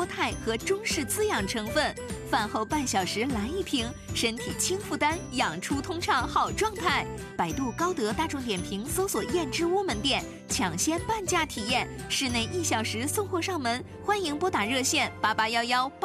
肽和中式滋养成分，饭后半小时来一瓶，身体轻负担，养出通畅好状态。百度、高德、大众点评搜索燕之屋门店，抢先半价体验，室内1小时送货上门。欢迎拨打热线8811